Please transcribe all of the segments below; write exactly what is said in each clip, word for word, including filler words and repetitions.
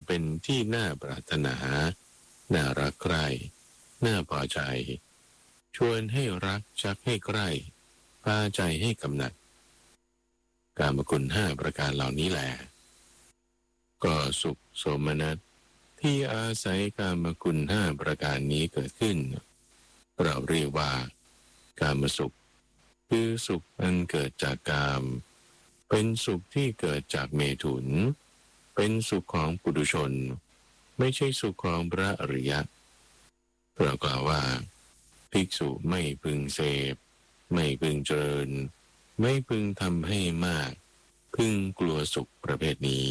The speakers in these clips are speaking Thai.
เป็นที่น่าปรารถนาน่ารักใคร่น่าพอใจชวนให้รักชักให้ใกล้พาใจให้กำหนัดกามคุณห้าประการเหล่านี้แหละก็สุขโสมนัสที่อาศัยกามคุณห้าประการนี้เกิดขึ้นเราเรียกว่ากามสุขคือสุขอันเกิดจากกามเป็นสุขที่เกิดจากเมถุนเป็นสุขของปุถุชนไม่ใช่สุขของพระอริยะเรากล่าวว่าภิกษุไม่พึงเสพไม่พึงเจริญไม่พึงทำให้มากพึงกลัวสุขประเภทนี้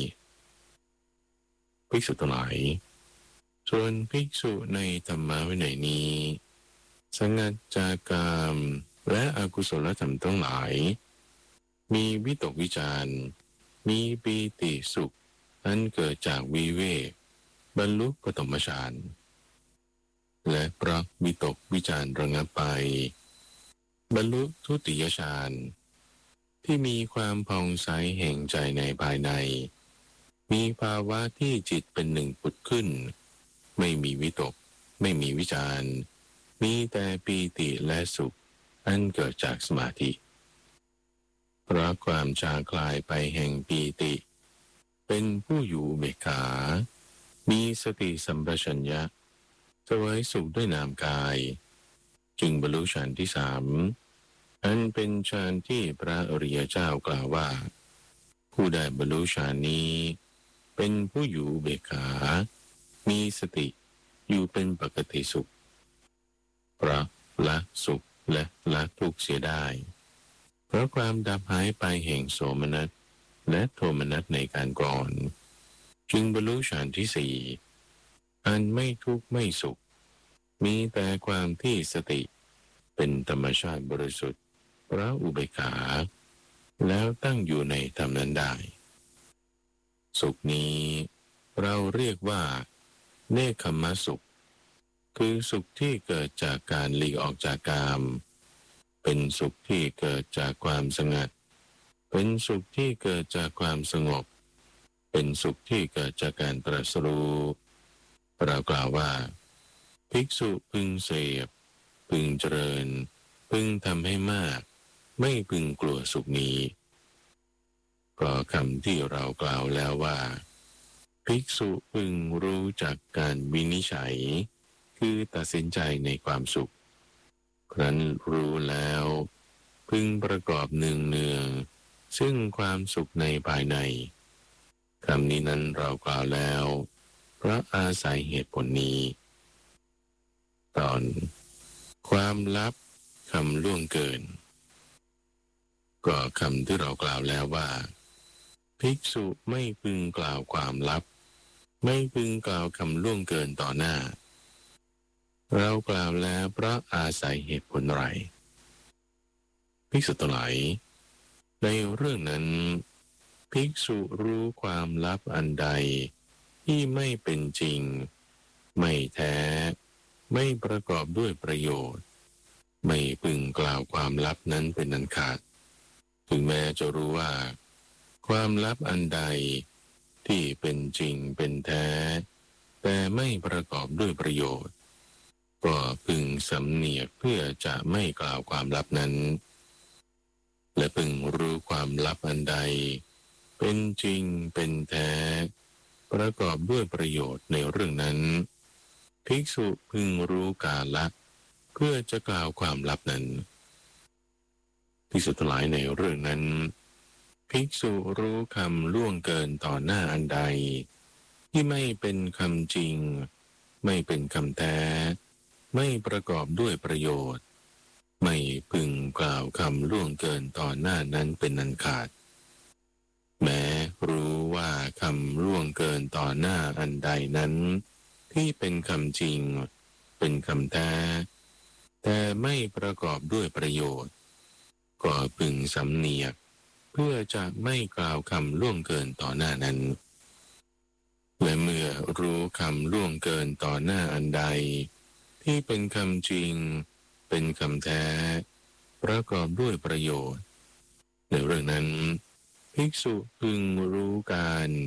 ภิกษุทั้งหลายส่วนภิกษุในธรรมวินัยนี้สงัดจากกามและอกุศลธรรมทั้งหลายมีวิตกวิจารมีปีติสุขอันเกิดจากวิเวกบรรลุปฐมฌานและเพราะวิตกวิจารระงับไปบรรลุทุติยฌานที่มีความผ่องใสแห่งใจในภายในมีภาวะที่จิตเป็นหนึ่งผุดขึ้นไม่มีวิตกไม่มีวิจารมีแต่ปีติและสุขอันเกิดจากสมาธิเพราะความจางคลายไปแห่งปีติเป็นผู้อยู่เบกขามีสติสัมปชัญญะเสวยสุขด้วยนามกายจึงบรรลุฌานที่สามอันเป็นฌานที่พระอริยเจ้ากล่าวว่าผู้ได้บรรลุฌานนี้เป็นผู้อยู่เบกขามีสติอยู่เป็นปกติสุขเพราะละสุขและละทุกข์เสียได้เพราะความดับหายไปแห่งโสมนัสและโทมนัสในการก่อนจึงบรรลุฌานที่สี่อันไม่ทุกข์ไม่สุขมีแต่ความที่สติเป็นธรรมชาติบริสุทธิ์พระอุเบกขาแล้วตั้งอยู่ในธรรมนั้นได้สุขนี้เราเรียกว่าเนคขมสุขคือสุขที่เกิดจากการหลีกออกจากกามเป็นสุขที่เกิดจากความสงัดเป็นสุขที่เกิดจากความสงบเป็นสุขที่เกิดจากการตรัสรู้เรากล่าวว่าภิกษุพึงเสพพึงเจริญพึงทำให้มากไม่พึงกลัวสุขนี้ก็คำที่เรากล่าวแล้วว่าภิกษุพึงรู้จักการวินิจฉัยคือตัดสินใจในความสุขครั้นรู้แล้วพึงประกอบเนืองเนืองซึ่งความสุขในภายในคำนี้นั้นเรากล่าวแล้วเพราะอาศัยเหตุผลนี้ตอนความลับคำล่วงเกินก็คำที่เรากล่าวแล้วว่าภิกษุไม่พึงกล่าวความลับไม่พึงกล่าวคำล่วงเกินต่อหน้าเรากล่าวแล้วเพราะอาศัยเหตุผลไรภิกษุทั้งหลายในเรื่องนั้นภิกษุรู้ความลับอันใดที่ไม่เป็นจริงไม่แท้ไม่ประกอบด้วยประโยชน์ไม่พึงกล่าวความลับนั้นเป็นอันขาดถึงแม้จะรู้ว่าความลับอันใดที่เป็นจริงเป็นแท้แต่ไม่ประกอบด้วยประโยชน์ก็พึงสำเนียกเพื่อจะไม่กล่าวความลับนั้นและพึงรู้ความลับอันใดเป็นจริงเป็นแท้ประกอบด้วยประโยชน์ในเรื่องนั้นภิกษุพึงรู้กาลเพื่อจะกล่าวความลับนั้นภิกษุทั้งหลายในเรื่องนั้นภิกษุรู้คำล่วงเกินต่อหน้าอันใดที่ไม่เป็นคำจริงไม่เป็นคำแท้ไม่ประกอบด้วยประโยชน์ไม่พึงกล่าวคำล่วงเกินต่อหน้านั้นเป็นอันขาดแม้รู้ว่าคำล่วงเกินต่อหน้าอันใดนั้นที่เป็นคำจริงเป็นคำแท้แต่ไม่ประกอบด้วยประโยชน์ก็พึงสำเนียกเพื่อจะไม่กล่าวคำล่วงเกินต่อหน้านั้นและเมื่อรู้คำล่วงเกินต่อหน้าอันใดที่เป็นคำจริงเป็นคำแท้ประกอบด้วยประโยชน์ในเรื่องนั้นภิกษุพึงรู้การพ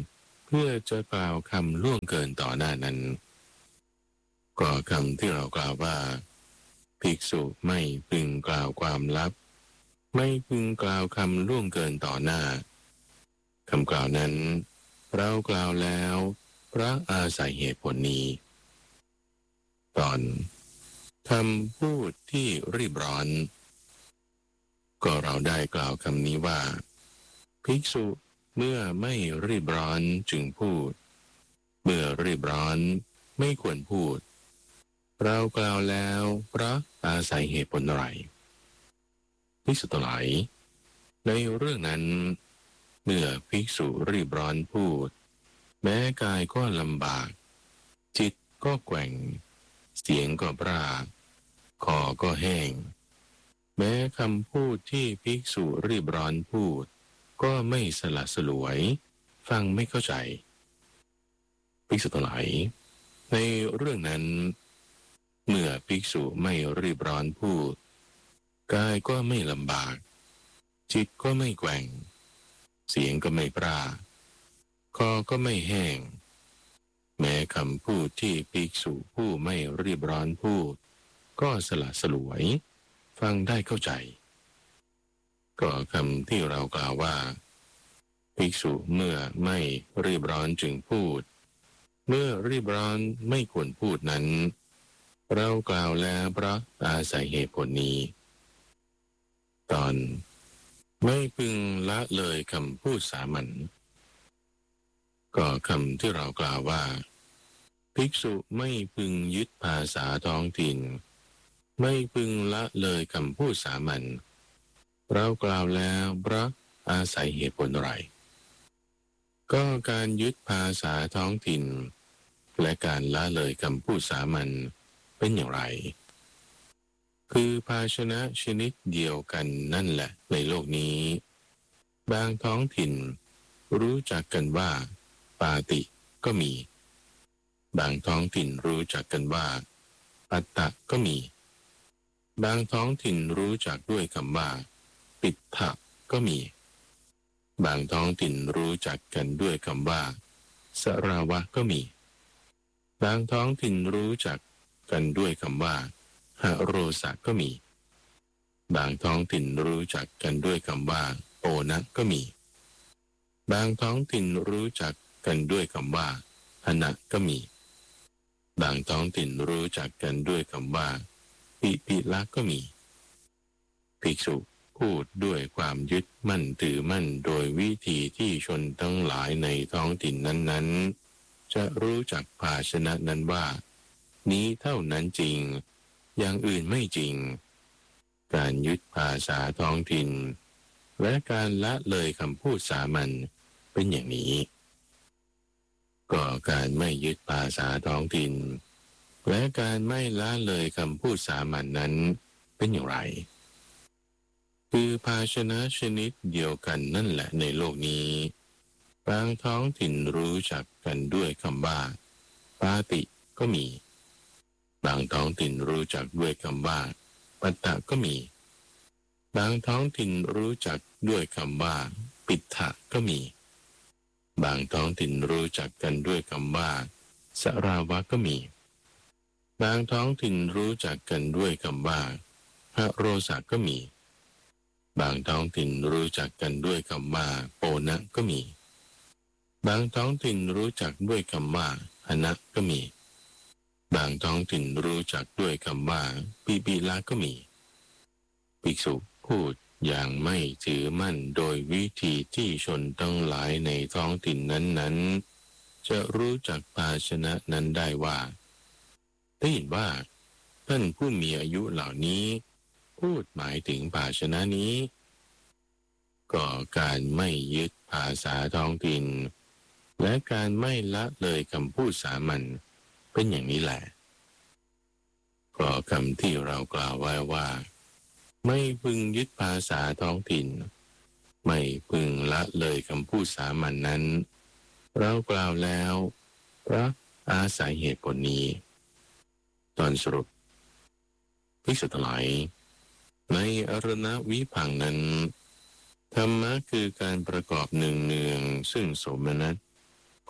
พื่อจะกล่าวคำล่วงเกินต่อหน้านั้นก็คำที่เรากล่าวว่าภิกษุไม่พึงกล่าวความลับไม่พึงกล่าวคำล่วงเกินต่อหน้าคำกล่าวนั้นเรากล่าวแล้วเพราะอาศัยเหตุผลนี้ตอนคำพูดที่รีบร้อนก็เราได้กล่าวคำนี้ว่าภิกษุเมื่อไม่รีบร้อนจึงพูดเมื่อรีบร้อนไม่ควรพูดเรากล่าวแล้วเพราะอาศัยเหตุผลอะไรภิกษุทั้งหลายในเรื่องนั้นเมื่อภิกษุรีบร้อนพูดแม้กายก็ลำบากจิตก็แกว่งเสียงก็พร่าคอก็แห้งแม้คำพูดที่ภิกษุรีบร้อนพูดก็ไม่สละสลวยฟังไม่เข้าใจภิกษุทั้งหลายในเรื่องนั้นเมื่อภิกษุไม่รีบร้อนพูดกายก็ไม่ลำบากจิตก็ไม่แกว่งเสียงก็ไม่พร่าคอก็ไม่แห้งแม้คำพูดที่ภิกษุผู้ไม่รีบร้อนพูดก็สละสลวยฟังได้เข้าใจก็คำที่เรากล่าวว่าภิกษุเมื่อไม่รีบร้อนจึงพูดเมื่อรีบร้อนไม่ควรพูดนั้นเรากล่าวแล้วเพราะอาศัยเหตุผลนี้ตอนไม่พึงละเลยคำพูดสามัญก็คำที่เรากล่าวว่าภิกษุไม่พึงยึดภาษาท้องถิ่นไม่พึงละเลยคำพูดสามัญเรากล่าวแล้วเพราะอาศัยเหตุผลอะไรก็การยึดภาษาท้องถิ่นและการละเลยคำพูดสามัญเป็นอย่างไรคือภาชนะชนิดเดียวกันนั่นแหละในโลกนี้บางท้องถิ่นรู้จักกันว่าปาติก็มีบางท้องถิ่นรู้จักกันว่าปัตตะก็มีบางท้องถิ่นรู้จักด้วยคำว่าปิฏฐะก็มีบางท้องถิ่นรู้จักกันด้วยคำว่าสราวะก็มีบางท้องถิ่นรู้จักกันด้วยคำว่าหโรสะก็มีบางท้องถิ่นรู้จักกันด้วยคำว่าโอนะก็มีบางท้องถิ่นรู้จักกันด้วยคำว่าหนะก็มีบางท้องถิ่นรู้จักกันด้วยคำว่าปิปิละก็มีภิกษุพูดด้วยความยึดมั่นถือมั่นโดยวิธีที่ชนทั้งหลายในท้องถิ่นนั้นๆจะรู้จักภาชนะนั้นว่านี้เท่านั้นจริงอย่างอื่นไม่จริงการยึดภาษาท้องถิ่นและการละเลยคำพูดสามัญเป็นอย่างนี้ก็การไม่ยึดภาษาท้องถิ่นและการไม่ละเลยคำพูดสามัญนั้นเป็นอย่างไรคือภาชนะชนิดเดียวกันนั่นแหละในโลกนี้บางท้องถิ่นรู้จักกันด้วยคำว่าปาติก็มีบางท้องถิ่นรู้จักด้วยคำว่าปัตตะก็มีบางท้องถิ่นรู้จักด้วยคำว่าปิฏฐะก็มีบางท้องถิ่นรู้จักกันด้วยคำว่าสราวะก็มีบางท้องถิ่นรู้จักกันด้วยคำว่าหโรสะก็มีบางท้องถิ่นรู้จักกันด้วยคำว่าโอนะก็มีบางท้องถิ่นรู้จักด้วยคำว่าหนะก็มีบางท้องถิ่นรู้จักด้วยคำว่าปิปิละก็มีภิกษุพูดอย่างไม่ถือมั่นโดยวิธีที่ชนทั้งหลายในท้องถิ่นนั้นๆจะรู้จักภาชนะนั้นได้ว่าได้ยินว่าท่านผู้มีอายุเหล่านี้พูดหมายถึงภาชนะนี้ก็การไม่ยึดภาษาท้องถิ่นและการไม่ละเลยคำพูดสามัญเป็นอย่างนี้แหละก็คำที่เรากล่าวไว้ว่าไม่พึงยึดภาษาท้องถิ่นไม่พึงละเลยคำพูดสามัญ น, นั้นเรากล่าวแล้วเพราะอาศัยเหตุผลนี้ตอนสรุปภิกษุทั้งหลายในอรณวิภังค์นั้นธรรมะคือการประกอบหนึ่งเนืองซึ่งสมนัต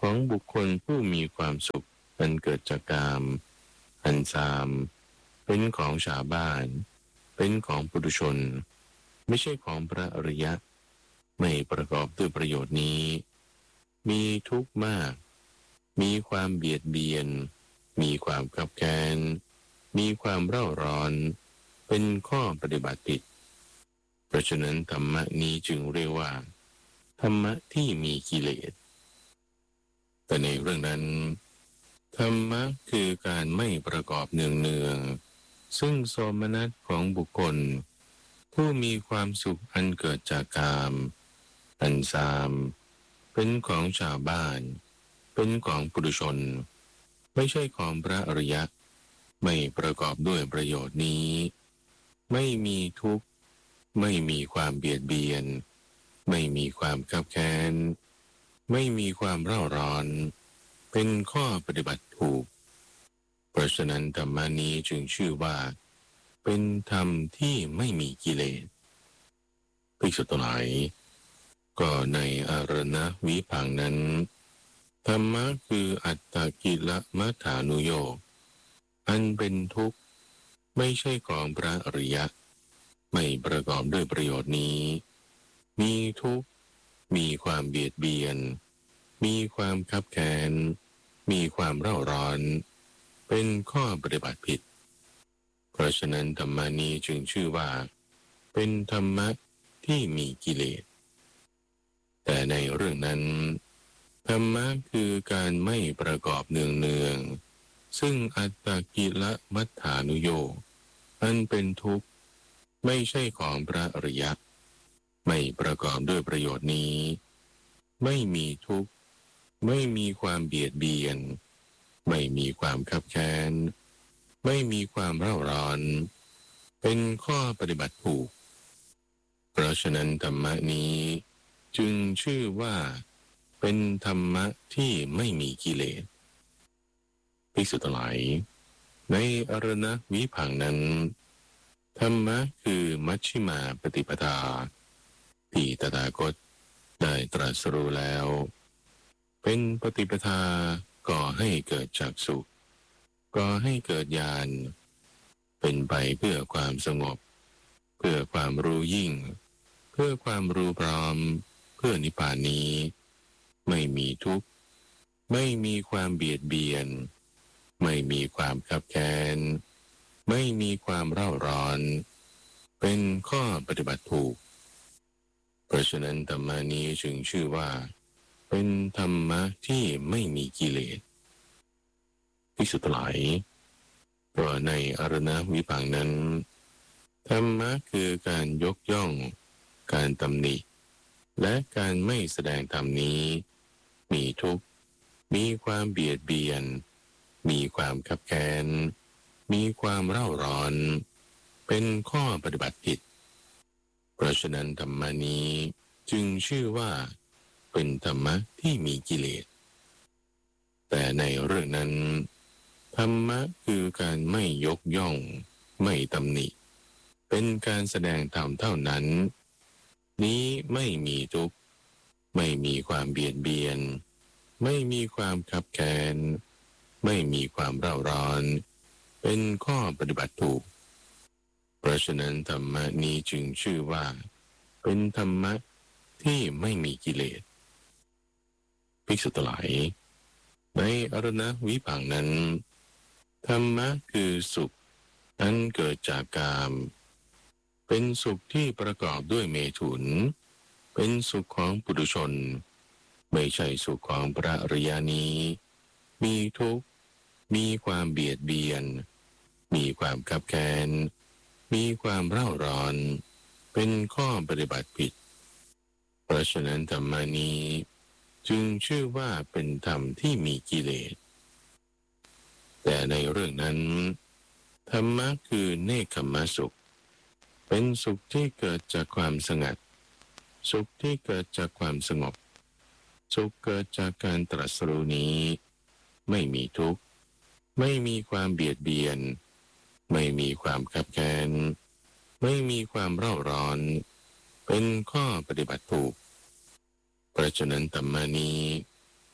ของบุคคลผู้มีความสุขอันเกิดจากกามอันซามเป็นของชาวบ้านเป็นของปุถุชนไม่ใช่ของพระอริยะไม่ประกอบด้วยประโยชน์นี้มีทุกข์มากมีความเบียดเบียนมีความขับแค้นมีความเร่าร้อนเป็นข้อปฏิบัติผิดเพราะฉะนั้นธรรมะนี้จึงเรียกว่าธรรมะที่มีกิเลสแต่ในเรื่องนั้นธรรมะคือการไม่ประกอบเนืองๆซึ่งโสมนัสของบุคคลผู้มีความสุขอันเกิดจากกามอันซามเป็นของชาวบ้านเป็นของปุถุชนไม่ใช่ของพระอริยะไม่ประกอบด้วยประโยชน์นี้ไม่มีทุกข์ไม่มีความเบียดเบียนไม่มีความคับแค้นไม่มีความเร่าร้อนเป็นข้อปฏิบัติถูกเพราะฉะนั้นธรรมานี้จึงชื่อว่าเป็นธรรมที่ไม่มีกิเลสภิกษุทั้งหลายก็ในอารณวิภังค์นั้นธรรมะคืออัตตกิลมัฏฐานุโยคอันเป็นทุกข์ไม่ใช่ของพระอริยะไม่ประกอบด้วยประโยชน์นี้มีทุกข์มีความเบียดเบียนมีความคับแค้นมีความเร่าร้อนเป็นข้อปฏิบัติผิดเพราะฉะนั้นธรรมานี้จึงชื่อว่าเป็นธรรมะที่มีกิเลสแต่ในเรื่องนั้นธรรมะคือการไม่ประกอบเนืองๆซึ่งอัตตกิลมัฏฐานุโยคอันเป็นทุกข์ไม่ใช่ของพระอริยะไม่ประกอบด้วยประโยชน์นี้ไม่มีทุกข์ไม่มีความเบียดเบียนไม่มีความคับแค้นไม่มีความเร่าร้อนเป็นข้อปฏิบัติถูกเพราะฉะนั้นธรรมะนี้จึงชื่อว่าเป็นธรรมะที่ไม่มีกิเลสภิกษุทั้งหลายในอรณวิภังค์นั้นธรรมะคือมัชฌิมาปฏิปทาที่ตถาคตได้ตรัสรู้แล้วเป็นปฏิปทาก่อให้เกิดจักษุก่อให้เกิดญาณเป็นไปเพื่อความสงบเพื่อความรู้ยิ่งเพื่อความรู้พร้อมเพื่อนิพพานนี้ไม่มีทุกข์ไม่มีความเบียดเบียนไม่มีความคับแค้นไม่มีความเร่าร้อนเป็นข้อปฏิบัติถูกเพราะฉะนั้นธรรมานี้จึงชื่อว่าเป็นธรรมะที่ไม่มีกิเลสภิกษุทั้งหลายเพราะในอรณวิภังค์นั้นธรรมะคือการยกย่องการตำหนิและการไม่แสดงธรรมนี้มีทุกข์มีความเบียดเบียนมีความคับแค้นมีความเร่าร้อนเป็นข้อปฏิบัติผิดเพราะฉะนั้นธรรมนี้จึงชื่อว่าเป็นธรรมะที่มีกิเลสแต่ในเรื่องนั้นธรรมะคือการไม่ยกย่องไม่ตำหนิเป็นการแสดงธรรมเท่านั้นนี้ไม่มีทุกข์ไม่มีความเบียดเบียนไม่มีความคับแค้นไม่มีความเร่าร้อนเป็นข้อปฏิบัติถูกเพราะฉะนั้นธรรมะนี้จึงชื่อว่าเป็นธรรมะที่ไม่มีกิเลสภิกษุทั้งหลายในอรณวิภังค์นั้นธรรมะคือสุขอันเกิดจากกามเป็นสุขที่ประกอบด้วยเมถุนเป็นสุขของปุถุชนไม่ใช่สุขของพระอริยนี้มีทุกข์มีความเบียดเบียนมีความคับแค้นมีความเร่าร้อนเป็นข้อปฏิบัติผิดเพราะฉะนั้นธรรมานี้จึงชื่อว่าเป็นธรรมที่มีกิเลสแต่ในเรื่องนั้นธรรมะคือเนกขัมมสุขเป็นสุขที่เกิดจากความสงัดสุขที่เกิดจากความสงบสุขเกิดจากการตรัสรู้นี้ไม่มีทุกข์ไม่มีความเบียดเบียนไม่มีความคับแค้นไม่มีความเร่าร้อนเป็นข้อปฏิบัติถูกเพราะฉะนั้นธรรมานี้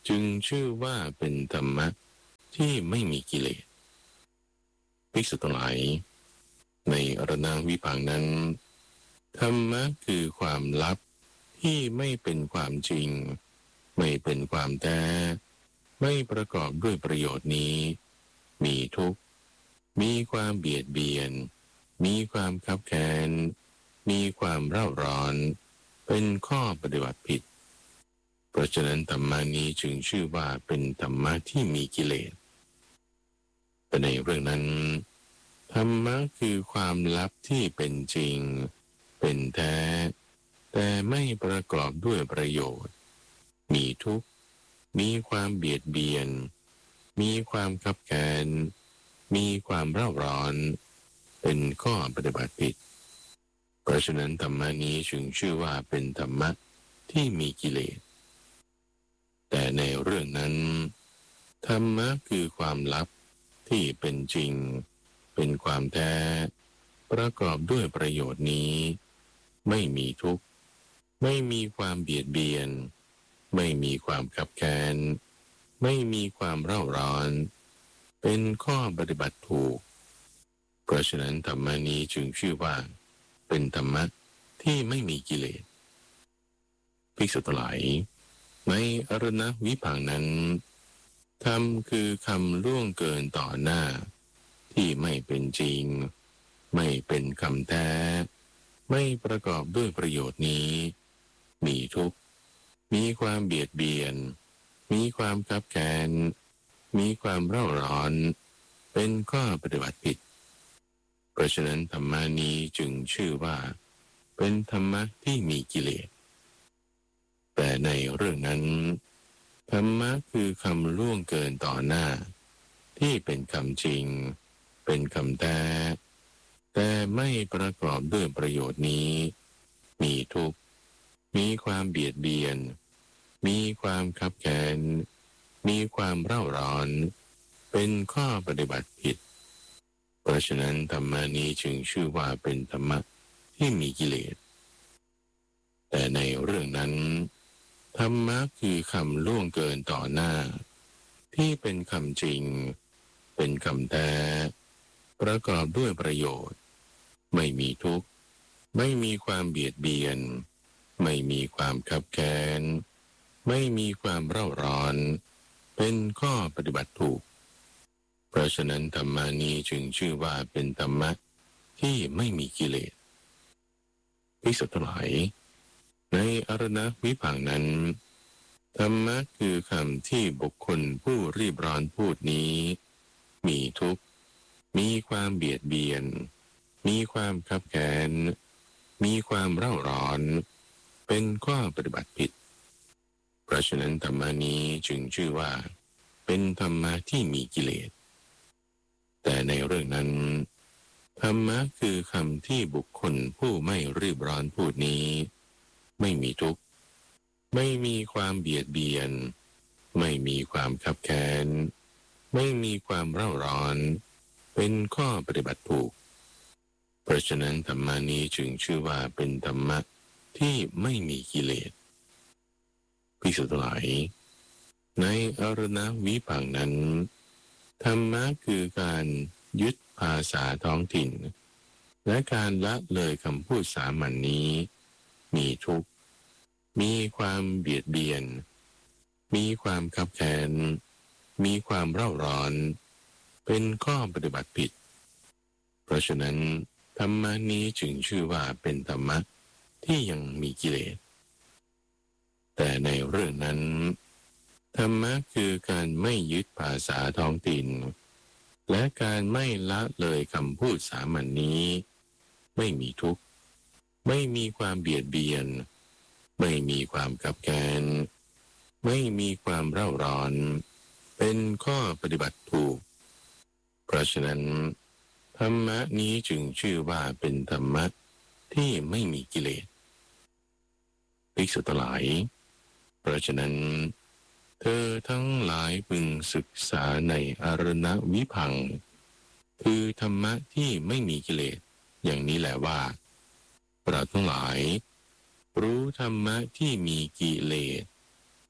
จึงชื่อว่าเป็นธรรมะที่ไม่มีกิเลสภิกษุทั้งหลายในอรณวิภังนั้นธรรมะคือความลับที่ไม่เป็นความจริงไม่เป็นความแท้ไม่ประกอบด้วยประโยชน์นี้มีทุกข์มีความเบียดเบียนมีความคับแค้นมีความเร่าร้อนเป็นข้อปฏิบัติผิดเพราะฉะนั้นธรรมานี้จึงชื่อว่าเป็นธรรมะที่มีกิเลสแต่ในเรื่องนั้นธรรมะคือความลับที่เป็นจริงเป็นแท้แต่ไม่ประกอบด้วยประโยชน์มีทุกข์มีความเบียดเบียนมีความคับแค้นมีความเร่าร้อนเป็นข้อปฏิบัติผิดเพราะฉะนั้นธรรมะนี้จึงชื่อว่าเป็นธรรมะที่มีกิเลสแต่ในเรื่องนั้นธรรมะคือความลับที่เป็นจริงเป็นความแท้ประกอบด้วยประโยชน์นี้ไม่มีทุกข์ไม่มีความเบียดเบียนไม่มีความขับแค้นไม่มีความเร่าร้อนเป็นข้อปฏิบัติถูกเพราะฉะนั้นธรรมะนี้จึงชื่อว่าเป็นธรรมะที่ไม่มีกิเลสภิกษุทั้งหลายในอรณวิภังนั้นธรรมคือคำล่วงเกินต่อหน้าที่ไม่เป็นจริงไม่เป็นคำแท้ไม่ประกอบด้วยประโยชน์นี้มีทุกข์มีความเบียดเบียนมีความคับแค้นมีความเร่าร้อนเป็นข้อปฏิบัติผิดเพราะฉะนั้นธรรมะนี้จึงชื่อว่าเป็นธรรมะที่มีกิเลสแต่ในเรื่องนั้นธรรมะคือคำล่วงเกินต่อหน้าที่เป็นคำจริงเป็นคำแท้แต่ไม่ประกอบด้วยประโยชน์นี้มีทุกข์มีความเบียดเบียนมีความคับแค้นมีความเร่าร้อนเป็นข้อปฏิบัติผิดเพราะฉะนั้นธรรมะนี้จึงชื่อว่าเป็นธรรมะที่มีกิเลสแต่ในเรื่องนั้นธรรมะคือคำล่วงเกินต่อหน้าที่เป็นคำจริงเป็นคำแท้ประกอบด้วยประโยชน์ไม่มีทุกข์ไม่มีความเบียดเบียนไม่มีความคับแค้นไม่มีความเร่าร้อนเป็นข้อปฏิบัติถูกเพราะฉะนั้นธรรมานี้จึงชื่อว่าเป็นธรรมะที่ไม่มีกิเลสภิกษุทั้งหลายในอรณวิภังนั้นธรรมะคือคำที่บุคคลผู้รีบร้อนพูดนี้มีทุกข์มีความเบียดเบียนมีความคับแค้นมีความเร่าร้อนเป็นข้อปฏิบัติผิดเพราะฉะนั้นธรรมะนี้จึงชื่อว่าเป็นธรรมะที่มีกิเลสแต่ในเรื่องนั้นธรรมะคือคำที่บุคคลผู้ไม่รีบร้อนพูดนี้ไม่มีทุกข์ไม่มีความเบียดเบียนไม่มีความคับแค้นไม่มีความเร่าร้อนเป็นข้อปฏิบัติถูกเพราะฉะนั้นธรรมะนี้จึงชื่อว่าเป็นธรรมะที่ไม่มีกิเลสภิกษุทั้งหลายในอรณวิภังนั้นธรรมะคือการยึดภาษาท้องถิ่นและการละเลยคำพูดสามัญ นนี้มีทุกข์มีความเบียดเบียนมีความคับแค้นมีความเร่าร้อนเป็นข้อปฏิบัติผิดเพราะฉะนั้นธรรมะนี้จึงชื่อว่าเป็นธรรมะที่ยังมีกิเลสแต่ในเรื่องนั้นธรรมะคือการไม่ยึดภาษาท้องถิ่นและการไม่ละเลยคำพูดสามัญ นนี้ไม่มีทุกข์ไม่มีความเบียดเบียนไม่มีความคับแค้นไม่มีความเร่าร้อนเป็นข้อปฏิบัติถูกเพราะฉะนั้นธรรมะนี้จึงชื่อว่าเป็นธรรมะที่ไม่มีกิเลสภิกษุทั้งหลายเพราะฉะนั้นเธอทั้งหลายพึงศึกษาในอรณวิภังค์คือธรรมะที่ไม่มีกิเลสอย่างนี้แหละว่าเราทั้งหลายรู้ธรรมะที่มีกิเลส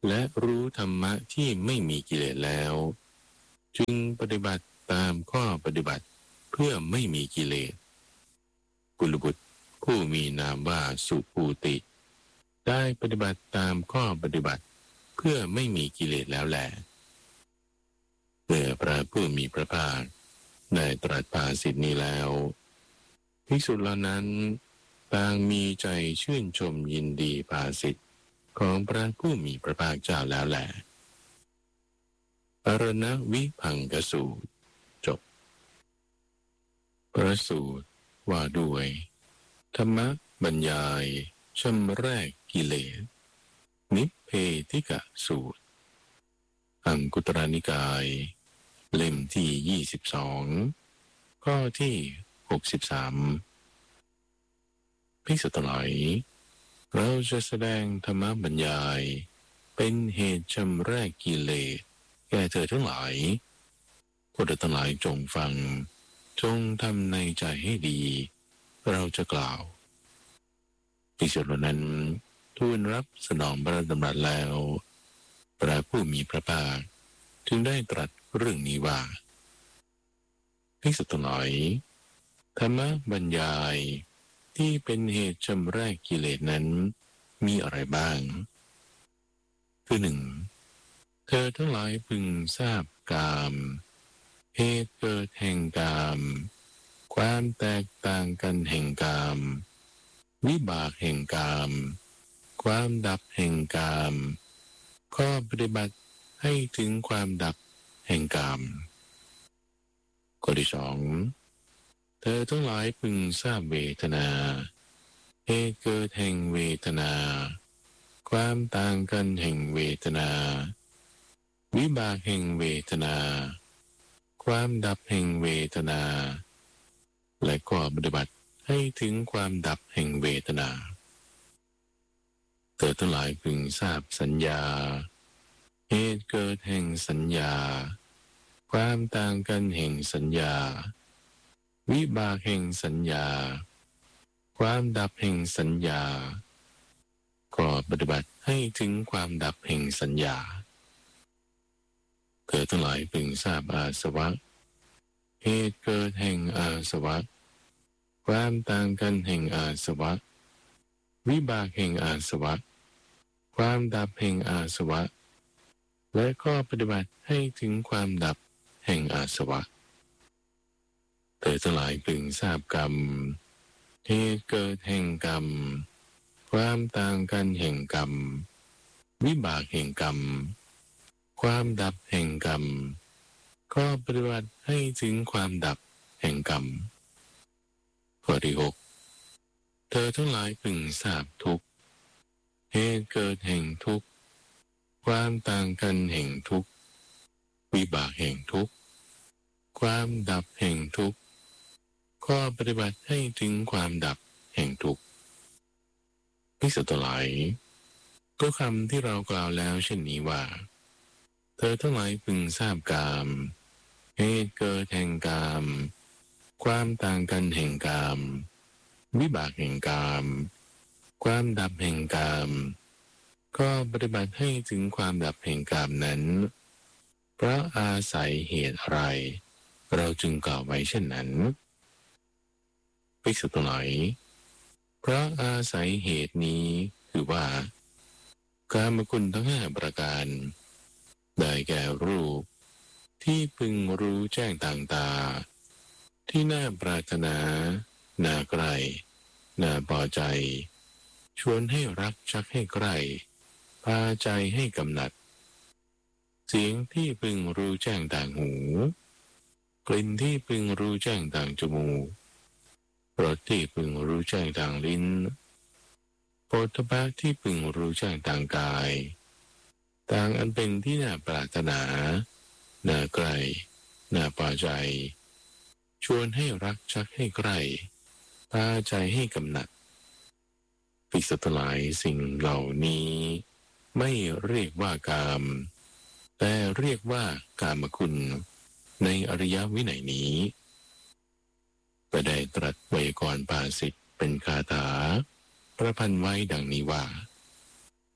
และรู้ธรรมะที่ไม่มีกิเลสแล้วจึงปฏิบัติตามข้อปฏิบัติเพื่อไม่มีกิเลสกุลบุตรผู้มีนามว่าสุภูติได้ปฏิบัติตามข้อปฏิบัติเพื่อไม่มีกิเลสแล้วแลเมื่อพระผู้มีพระภาคได้ตรัสภาสิทธินี้แล้วภิกษุเหล่านั้นต่างมีใจชื่นชมยินดีภาสิทธิของพระผู้มีพระภาคเจ้าแล้วแลอรณวิพังกสูตรจบพระสูตรว่าด้วยธรรมบรรยายชำแรกกิเลสนิพเพธิกะสูตรอังคุตรนิกายเล่มที่ยี่สิบสองข้อที่หกสิบสามภิกษุทั้งหลายเราจะแสดงธรรมบรรยายเป็นเหตุชำแรกกิเลสแก่เธอทั้งหลายพวกเธอทั้งหลายจงฟังจงทำในใจให้ดีเราจะกล่าวภิกษุเหล่านั้นทูลรับสนองพระดำรัสแล้วพระผู้มีพระภาคจึงได้ตรัสเรื่องนี้ว่าภิกษุทั้งหลายธรรมบรรยายที่เป็นเหตุชำแรกกิเลสนั้นมีอะไรบ้างคือหนึ่งเธอทั้งหลายพึงทราบกามเหตุเกิดแห่งกามความแตกต่างกันแห่งกามวิบากแห่งกามความดับแห่งกามข้อปฏิบัติให้ถึงความดับแห่งกามข้อที่สองเธอทั้งหลายพึงทราบเวทนาเหตุเกิดแห่งเวทนาความต่างกันแห่งเวทนาวิบากแห่งเวทนาความดับแห่งเวทนาและข้อปฏิบัติให้ถึงความดับแห่งเวทนาเธอทั้งหลายพึงทราบสัญญาเหตุเกิดแห่งสัญญาความต่างกันแห่งสัญญาวิบากแห่งสัญญาความดับแห่งสัญญาก็ปฏิบัติให้ถึงความดับแห่งสัญญาเธอทั้งหลายพึงทราบอาสวะเหตุเกิดแห่งอาสวะความต่างกันแห่งอาสวะวิบากแห่งอาสวะความดับแห่งอาสวะและข้อปฏิบัติให้ถึงความดับแห่งอาสวะเธอทั้งหลายพึงทราบกรรมเหตุเกิดแห่งกรรมความต่างกันแห่งกรรมวิบากแห่งกรรมความดับแห่งกรรมข้อปฏิบัติให้ถึงความดับแห่งกรรมข้อที่หกเธอทั้งหลายพึงทราบทุกข์เหตุเกิดแห่งทุกข์ความต่างกันแห่งทุกข์วิบากแห่งทุกข์ความดับแห่งทุกข์ข้อปฏิบัติให้ถึงความดับแห่งทุกข์ภิกษุทั้งหลายก็คำที่เรากล่าวแล้วเช่นนี้ว่าเธอทั้งหลายพึงทราบกามเหตุเกิดแห่งกามความต่างกันแห่งกามวิบากแห่งกามความดับแห่งกามก็ปฏิบัติให้ถึงความดับแห่งกามนั้นเพราะอาศัยเหตุอะไรเราจึงกล่าวไว้เช่นนั้นภิกษุทั้งหลายเพราะอาศัยเหตุนี้คือว่ากามคุณทั้งห้าประการได้แก่รูปที่พึงรู้แจ้งต่างตาที่น่าปรารถนาน่าใกล้น่าพอใจชวนให้รักชักให้ใกล้พาใจให้กำหนัดเสียงที่พึงรู้แจ้งต่างหูกลิ่นที่พึงรู้แจ้งต่างจมูกรสที่พึงรู้แจ้งต่างลิ้นโผฏฐัพพะที่พึงรู้แจ้งต่างกายต่างอันเป็นที่น่าปรารถนาน่าใกล้น่าพอใจชวนให้รักชักให้ใกล้พาใจให้กำหนัดภิกษุทั้งหลายสิ่งเหล่านี้ไม่เรียกว่ากามแต่เรียกว่ากามคุณในอริยวินัยนี้ก็ได้ตรัสไวยากรณ์ภาษิตเป็นคาถาประพันธ์ไว้ดังนี้ว่า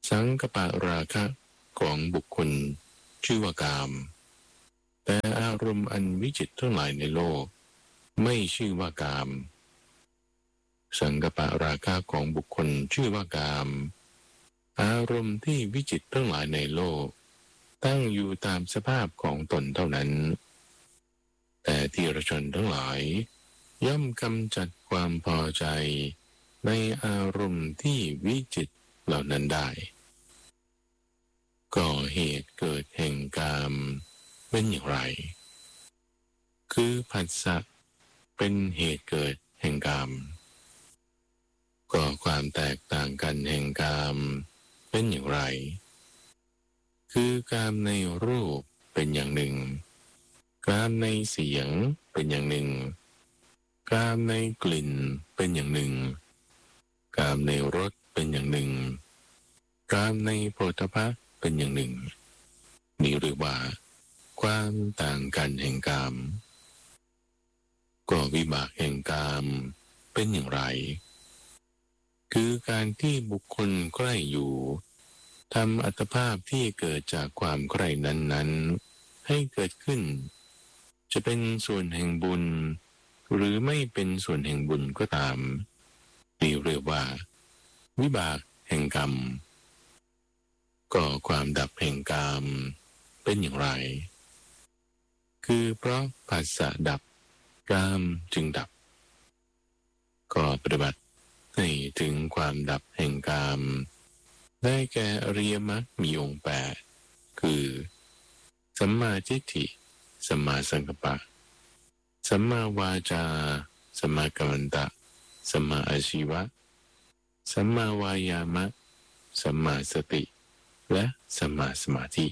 สังกปะราคะของบุคคลชื่อว่ากามแต่อารมณ์อันวิจิตรทั้งหลายในโลกไม่ชื่อว่ากามสังกปะราคะของบุคคลชื่อว่ากามอารมณ์ที่วิจิตรทั้งหลายในโลกตั้งอยู่ตามสภาพของตนเท่านั้นแต่ที่รชนทั้งหลายย่อมกำจัดความพอใจในอารมณ์ที่วิจิตรเหล่านั้นได้ก่อเหตุเกิดแห่งกามเป็นอย่างไรคือผัสสะเป็นเหตุเกิดแห่งกามก่อความแตกต่างกันแห่งกามเป็นอย่างไรคือกามในรูปเป็นอย่างหนึ่งกามในเสียงเป็นอย่างหนึ่งกามในกลิ่นเป็นอย่างหนึ่งกามในรสเป็นอย่างหนึ่งกามในโผฏฐัพพะเป็นอย่างหนึ่งนี้เรียกว่าความต่างกันแห่งกามก็วิบากแห่งกามเป็นอย่างไรคือการที่บุคคลใกล้อยู่ทำอัตภาพที่เกิดจากความใกล้นั้นๆให้เกิดขึ้นจะเป็นส่วนแห่งบุญหรือไม่เป็นส่วนแห่งบุญก็ตามนี่เรียกว่าวิบากแห่งกรรมก็ความดับแห่งกามเป็นอย่างไรคือเพราะผัสสะดับกามจึงดับก็ปฏิบัติให้ถึงความดับแห่งกามได้แก่อริยมรรคมีองค์แปดคือสัมมาทิฏฐิสัมมาสังกัปปะสัมมาวาจาสัมมากัมมันตะสัมมาอาชีวะสัมมาวายามะสัมมาสติและสัมมาสมาธิ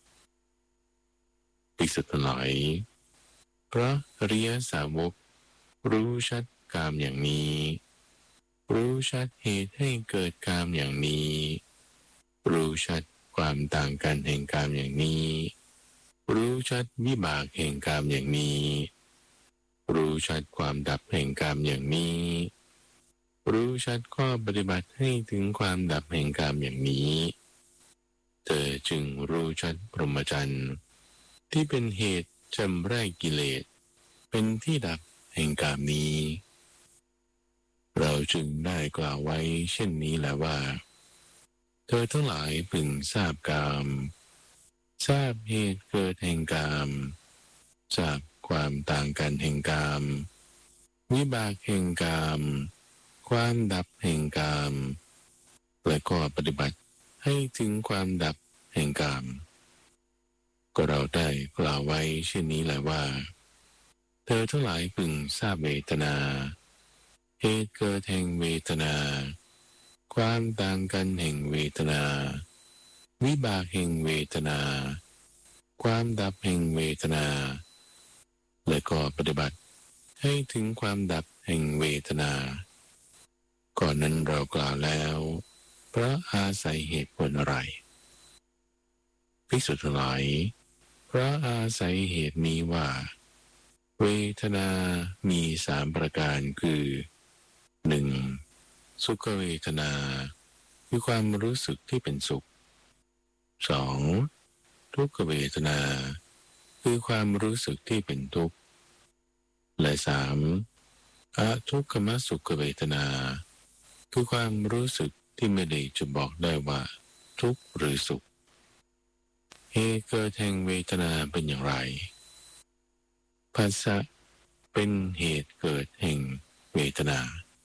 ภิกษุทั้งหลายเพราะอริยสาวกรู้ชัดกามอย่างนี้รู้ชัดเหตุให้เกิดกามอย่างนี้รู้ชัดความต่างกันแห่งกามอย่างนี้รู้ชัดวิบากแห่งกามอย่างนี้รู้ชัดความดับแห่งกามอย่างนี้รู้ชัดข้อปฏิบัติให้ถึงความดับแห่งกามอย่างนี้เธอจึงรู้ชัดพรหมจรรย์ที่เป็นเหตุชำระกิเลสเป็นที่ดับแห่งกามนี้เราจึงได้กล่าวไว้เช่นนี้แหละว่าเธอทั้งหลายพึงทราบกามทราบเหตุเกิดแห่งกามทราบความต่างกันแห่งกามวิบากแห่งกามความดับแห่งกามและก็ปฏิบัติให้ถึงความดับแห่งกามก็เราได้กล่าวไว้เช่นนี้แหละว่าเธอทั้งหลายพึงทราบเวทนาเหตุเกิดแห่งเวทนาความต่างกันแห่งเวทนาวิบากแห่งเวทนาความดับแห่งเวทนาและก็ปฏิบัติให้ถึงความดับแห่งเวทนาก่อนนั้นเรากล่าวแล้วเพราะอาศัยเหตุผลอะไรภิกษุทั้งหลายเพราะอาศัยเหตุนี้ว่าเวทนามีสามประการคือหนึ่งสุขเวทนาคือความรู้สึกที่เป็นสุขสองทุกขเวทนาคือความรู้สึกที่เป็นทุกข์และสามอทุกขมสุขเวทนาคือความรู้สึกที่ไม่ได้จะบอกได้ว่าทุกข์หรือสุขเหตุเกิดแห่งเวทนาเป็นอย่างไรผัสสะเป็นเหตุเกิดแห่งเวทนา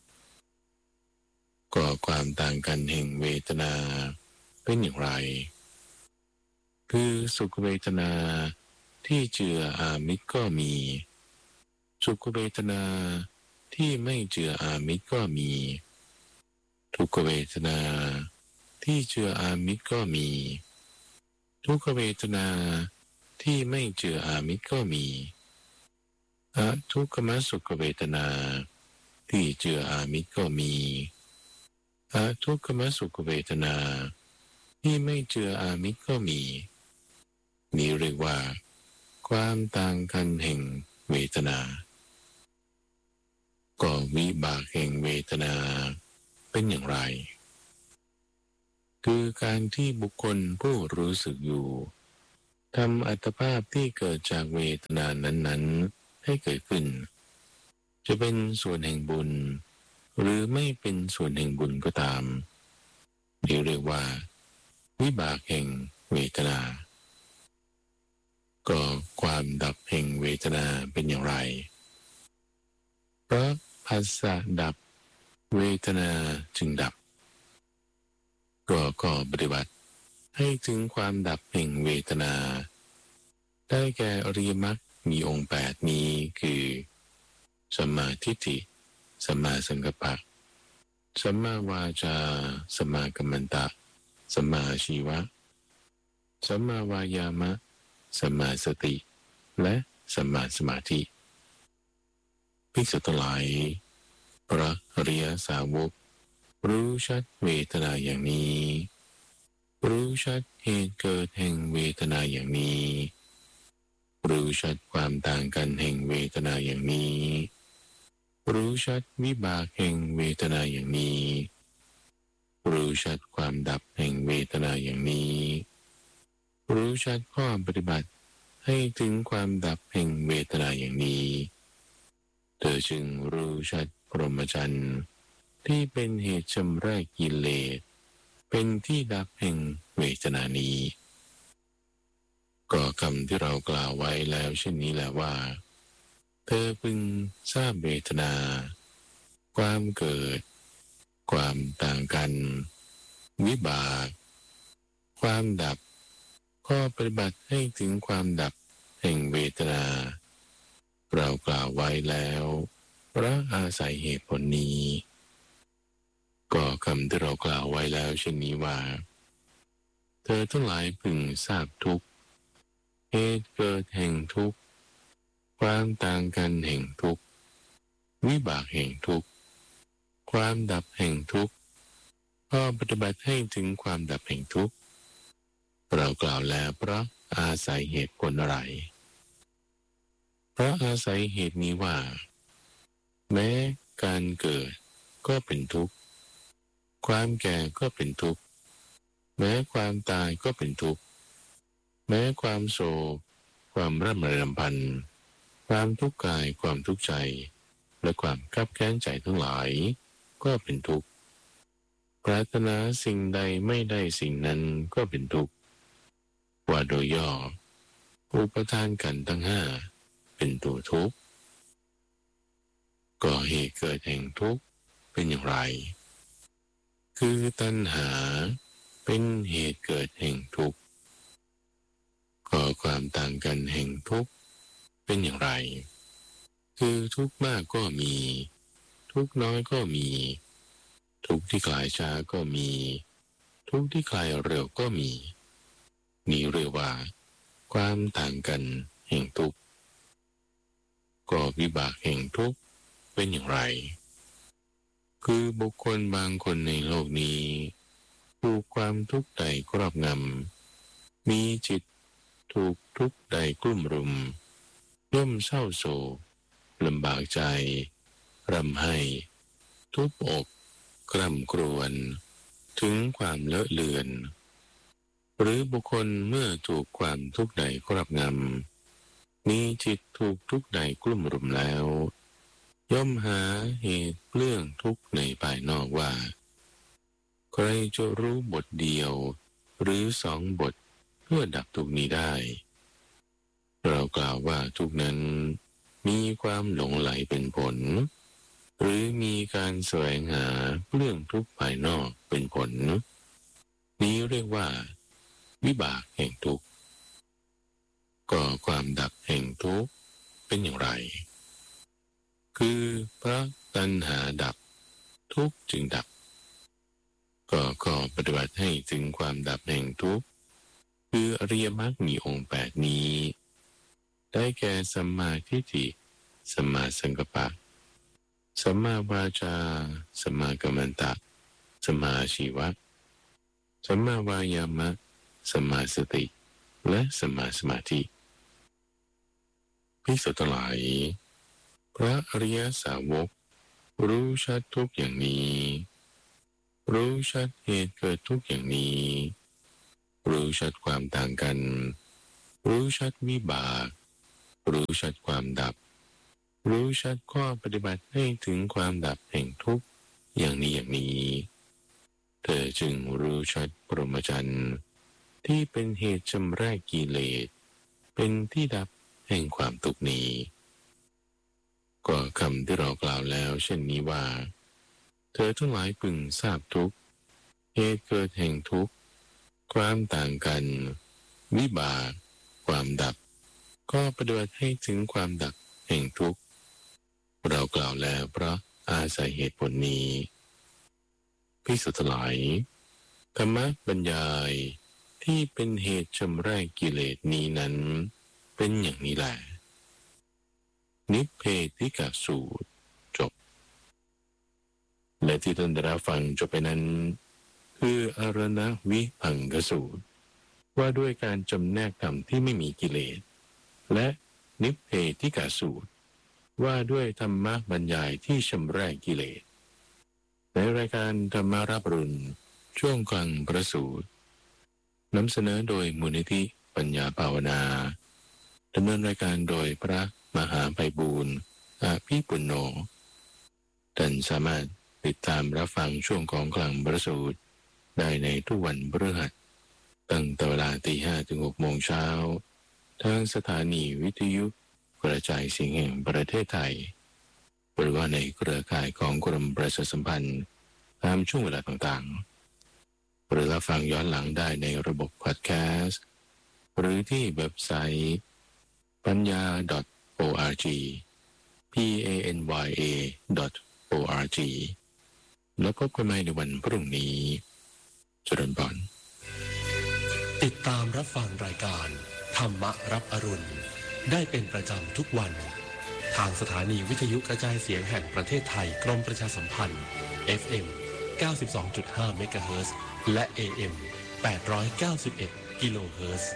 ก็ความต่างกันแห่งเวทนาเป็นอย่างไรคือสุขเวทนาที่เจืออามิตรก็มีสุขเวทนาที่ไม่เจืออามิตรก็มีทุกขเวทนาที่เจืออามิตรก็มีทุกขเวทนาที่ไม่เจืออามิตรก็มีอทุกขมสุขเวทนาที่เจืออามิตรก็มีอทุกขมสุขเวทนาที่ไม่เจืออามิตรก็มีนี้เรียกว่าความต่างกันแห่งเวทนาก็วิบากแห่งเวทนาเป็นอย่างไรคือการที่บุคคลผู้รู้สึกอยู่ทำอัตภาพที่เกิดจากเวทนานั้นๆให้เกิดขึ้นจะเป็นส่วนแห่งบุญหรือไม่เป็นส่วนแห่งบุญก็ตามที่เรียกว่าวิบากแห่งเวทนาก็ความดับแห่งเวทนาเป็นอย่างไรเพราะภาษาดับเวทนาจึงดับก็ก็ปฏิบัติให้ถึงความดับแห่งเวทนาได้แก่อริยมรรคมีองค์แปดนี้คือสัมมาทิฏฐิสัมมาสังกัปปะสัมมาวาจาสัมมากัมมันตะสัมมาอาชีวะสัมมาวายามะสัมมาสติและสัมมาสมาธิภิกษุทั้งหลายพระอริยสาวกรู้ชัดเวทนาอย่างนี้รู้ชัดเหตุเกิดแห่งเวทนาอย่างนี้รู้ชัดความต่างกันแห่งเวทนาอย่างนี้รู้ชัดวิบากแห่งเวทนาอย่างนี้รู้ชัดความดับแห่งเวทนาอย่างนี้รู้ชัดข้อปฏิบัติให้ถึงความดับแห่งเวทนาอย่างนี้เธอจึงรู้ชัดพรหมจรรย์ที่เป็นเหตุชำระกิเลสเป็นที่ดับแห่งเวทนานี้ก็คำที่เรากล่าวไว้แล้วเช่นนี้แหละว่าเธอพึงทราบเวทนาความเกิดความต่างกันวิบากความดับข้อปฏิบัติให้ถึงความดับแห่งเวทนาเรากล่าวไว้แล้วเพราะอาศัยเหตุผลนี้ก็คำที่เรากล่าวไว้แล้วเช่นนี้ว่าเธอทั้งหลายพึงทราบทุกข์เหตุเกิดแห่งทุกข์ความต่างกันแห่งทุกข์วิบากแห่งทุกข์ความดับแห่งทุกข์ข้อปฏิบัติให้ถึงความดับแห่งทุกข์เรากล่าวแล้วเพราะอาศัยเหตุผลอะไรเพราะอาศัยเหตุนี้ว่าแม้การเกิดก็เป็นทุกข์ความแก่ก็เป็นทุกข์แม้ความตายก็เป็นทุกข์แม้ความโศกความร่ำไรรำพันความทุกข์กายความทุกข์ใจและความคับแค้นใจทั้งหลายก็เป็นทุกข์ปรารถนาสิ่งใดไม่ได้สิ่งนั้นก็เป็นทุกข์ว่าโดยย่ออุปทานกันทั้งห้าเป็นตัวทุกข์ก่อเหตุเกิดแห่งทุกข์เป็นอย่างไรคือตัณหาเป็นเหตุเกิดแห่งทุกข์ก่อความต่างกันแห่งทุกข์เป็นอย่างไรคือทุกข์มากก็มีทุกข์น้อยก็มีทุกข์ที่คลายช้าก็มีทุกข์ที่คลายเร็วก็มีนี้เรียกว่าความต่างกันแห่งทุกข์ก่อวิบากแห่งทุกข์เป็นอย่างไรคือบุคคลบางคนในโลกนี้ถูกความทุกข์ใดครอบงำมีจิตถูกทุกข์ใดกลุ่มรุมย่อมเศร้าโศกลำบากใจร่ำไห้ทุบอกกร่ำกรวนถึงความเลอะเลือนหรือบุคคลเมื่อถูกความทุกข์ใดครอบงำมีจิตถูกทุกข์ใดกลุ่มรุมแล้วย่อมหาเหตุเรื่องทุกข์ในภายนอกว่าใครจะรู้บทเดียวหรือสองบทเพื่อดับทุกข์นี้ได้เรากล่าวว่าทุกข์นั้นมีความหลงไหลเป็นผลหรือมีการแสวงหาเรื่องทุกข์ภายนอกเป็นผลนี้เรียกว่าวิบากแห่งทุกข์ก่อความดับแห่งทุกข์เป็นอย่างไรคือเพราะตัณหาดับทุกข์จึงดับก็ขอปฏิบัติให้ถึงความดับแห่งทุกข์คืออริยมรรคมีองค์แปดนี้ได้แก่สัมมาทิฏฐิสัมมาสังกัปปะสัมมาวาจาสัมมากัมมันตะสัมมาอาชีวะสัมมาวายามะสัมมาสติและสัมมาสมาธิภิกษุทั้งหลายพระอริยสาวกรู้ชัดทุกอย่างนี้รู้ชัดเหตุเกิดทุกข์อย่างนี้รู้ชัดความต่างกันรู้ชัดวิบากรู้ชัดความดับรู้ชัดข้อปฏิบัติให้ถึงความดับแห่งทุกข์อย่างนี้อย่างนี้เธอจึงรู้ชัดพรหมจรรย์ที่เป็นเหตุชำระกิเลสเป็นที่ดับแห่งความทุกข์นี้ก็คำที่เรากล่าวแล้วเช่นนี้ว่าเธอทั้งหลายพึงทราบทุกข์เหตุเกิดแห่งทุกข์ความต่างกันวิบากความดับก็ปฏิบัติให้ถึงความดับแห่งทุกข์เรากล่าวแล้วเพราะอาศัยเหตุผลนี้ภิกษุทั้งหลายธรรมบรรยายที่เป็นเหตุชำระกิเลสนี้นั้นเป็นอย่างนี้แหละนิพเพธิกสูตรจบและที่ท่านได้รับฟังจบไปนั้นคืออรณวิพังคสูตรว่าด้วยการจำแนกธรรมที่ไม่มีกิเลสและนิพเพธิกสูตรว่าด้วยธรรมะบรรยายที่ชำระกิเลสในรายการธรรมารับรุณช่วงกลางประสูตรนำเสนอโดยมูลนิธิปัญญาภาวนาดำเนินรายการโดยพระมหาไพบูลย์อาภิปุณโญท่านสามารถติดตามรับฟังช่วงของกลางประสูตรได้ในทุกวันพฤหัสตั้งแต่เวลาตีห้าถึงหกโมงเช้าทางสถานีวิทยุกระจายเสียงแห่งประเทศไทยหรือว่าในเครือข่ายของกรมประชาสัมพันธ์ตามช่วงเวลาต่างๆหรือรับฟังย้อนหลังได้ในระบบพอดแคสต์หรือที่เว็บไซต์ปัญญา .org p a n y a .org แล้วพบกันใหม่ในวันพรุ่งนี้เจริญพรติดตามรับฟังรายการธรรมรับอรุณได้เป็นประจำทุกวันทางสถานีวิทยุกระจายเสียงแห่งประเทศไทยกรมประชาสัมพันธ์ เอฟ เอ็ม เก้าสิบสองจุดห้า เมกะเฮิรตซ์และ เอ เอ็ม แปดร้อยเก้าสิบเอ็ด กิโลเฮิรตซ์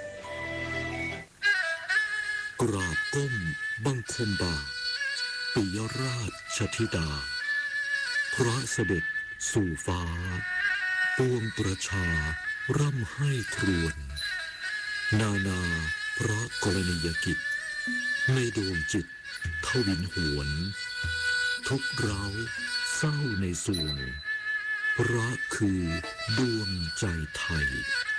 กราบก้มบังคมบาทปิยราชธิดาพระเสด็จสู่ฟ้าปวงประชาร่ำให้ครวญนานาพระกรณียกิจในดวงจิตทวินหวนทุกเร้าเศร้าในส่วงพระคือดวงใจไทย